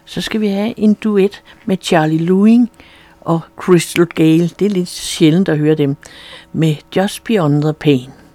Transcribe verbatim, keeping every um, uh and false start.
så skal vi have en duet med Charlie Lewin og Crystal Gayle. Det er lidt sjældent at høre dem med Just Beyond the Pain.